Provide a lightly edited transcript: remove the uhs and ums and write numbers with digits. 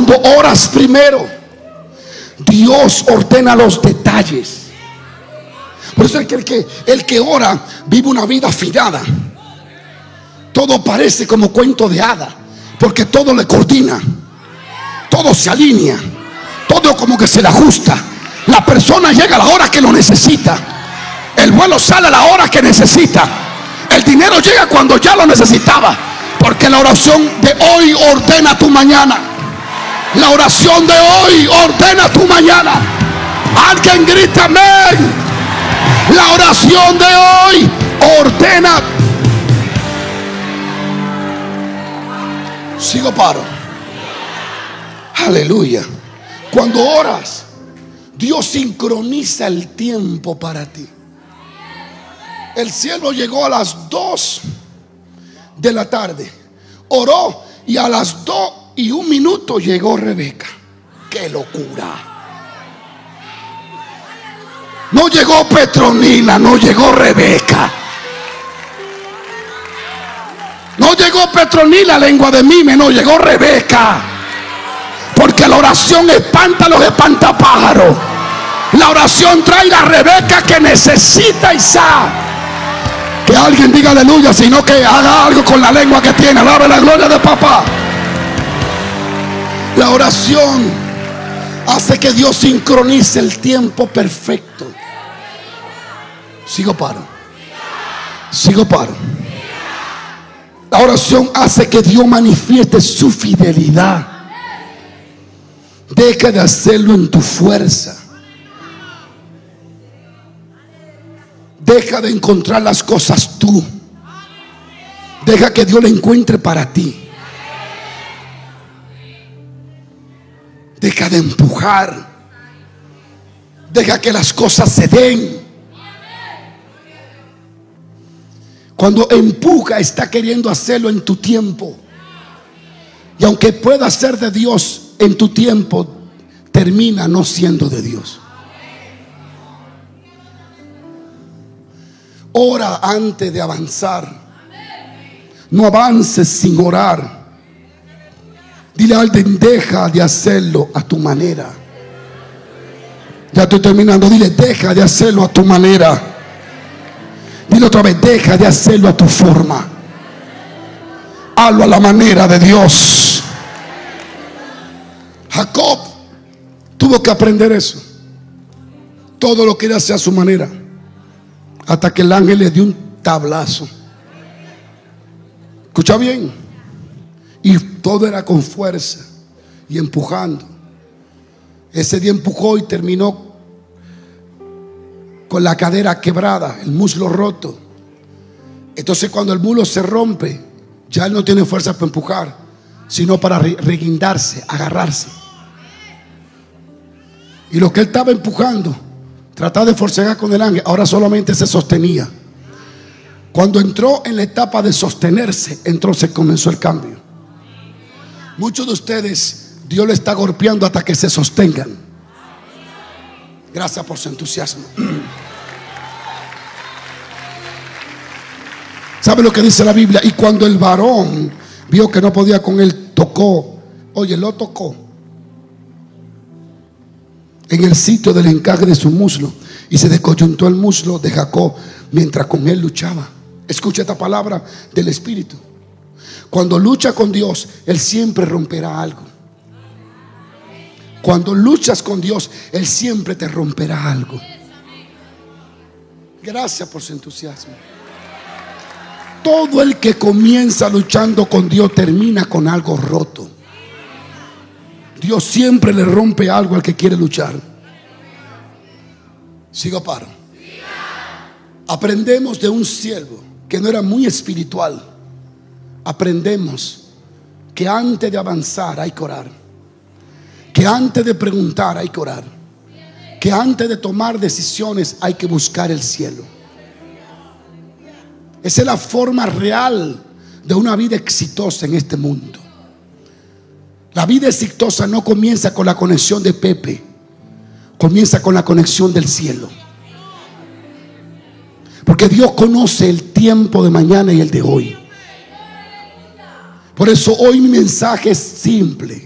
Cuando oras primero, Dios ordena los detalles. Por eso es que el que ora vive una vida afinada. Todo parece como cuento de hada, porque todo le coordina, todo se alinea, todo como que se le ajusta. La persona llega a la hora que lo necesita, el vuelo sale a la hora que necesita, el dinero llega cuando ya lo necesitaba, porque la oración de hoy ordena tu mañana. La oración de hoy ordena tu mañana. Alguien grita amén. La oración de hoy ordena. Sigo paro. Aleluya. Cuando oras, Dios sincroniza el tiempo para ti. El cielo llegó a las 2 de la tarde. Oró y a las 2:01 llegó Rebeca. ¡Qué locura! No llegó Petronila, no llegó Rebeca. No llegó Petronila, lengua de mime, no llegó Rebeca. Porque la oración espanta a los espantapájaros. La oración trae la Rebeca que necesita Isaac. Que alguien diga aleluya, sino que haga algo con la lengua que tiene. Alabe la gloria de papá. La oración hace que Dios sincronice el tiempo perfecto. Sigo paro. Sigo paro. La oración hace que Dios manifieste su fidelidad. Deja de hacerlo en tu fuerza. Deja de encontrar las cosas tú. Deja que Dios la encuentre para ti. Deja de empujar. Deja que las cosas se den. Cuando empuja, está queriendo hacerlo en tu tiempo. Y aunque pueda ser de Dios en tu tiempo, termina no siendo de Dios. Ora antes de avanzar. No avances sin orar. Dile a alguien, deja de hacerlo a tu manera. Ya estoy terminando. Dile, deja de hacerlo a tu manera. Dile otra vez, deja de hacerlo a tu forma. Hazlo a la manera de Dios. Jacob tuvo que aprender eso. Todo lo quería hacer a su manera, hasta que el ángel le dio un tablazo. Escucha bien. Y todo era con fuerza y empujando. Ese día empujó y terminó con la cadera quebrada, el muslo roto. Entonces cuando el muslo se rompe, ya él no tiene fuerza para empujar, sino para reguindarse, agarrarse. Y lo que él estaba empujando, tratar de forcejar con el ángel, ahora solamente se sostenía. Cuando entró en la etapa de sostenerse, se comenzó el cambio. Muchos de ustedes, Dios le está golpeando hasta que se sostengan. Gracias por su entusiasmo. ¿Sabe lo que dice la Biblia? Y cuando el varón vio que no podía con él, tocó. Oye, lo tocó en el sitio del encaje de su muslo, y se descoyuntó el muslo de Jacob mientras con él luchaba. Escucha esta palabra del Espíritu. Cuando lucha con Dios, Él siempre romperá algo. Cuando luchas con Dios, Él siempre te romperá algo. Gracias por su entusiasmo. Todo el que comienza luchando con Dios termina con algo roto. Dios siempre le rompe algo al que quiere luchar. Sigo paro. Aprendemos de un siervo que no era muy espiritual. Aprendemos que antes de avanzar hay que orar. Que antes de preguntar hay que orar. Que antes de tomar decisiones hay que buscar el cielo. Esa es la forma real de una vida exitosa en este mundo. La vida exitosa no comienza con la conexión de Pepe, comienza con la conexión del cielo. Porque Dios conoce el tiempo de mañana y el de hoy. Por eso hoy mi mensaje es simple.